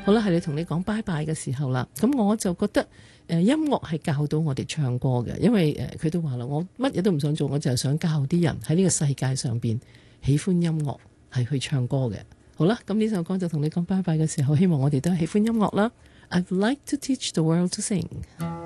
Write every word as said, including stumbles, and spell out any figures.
好啦，係你同你講拜拜嘅時候啦。咁我就覺得誒、呃、音樂係教到我哋唱歌嘅，因為誒佢、呃、都話啦，我乜嘢都唔想做，我就係想教啲人喺呢個世界上邊喜歡音樂，係去唱歌嘅。好啦，咁呢首歌就同你講拜拜嘅時候，希望我哋都喜歡音樂啦。I'd like to teach the world to sing。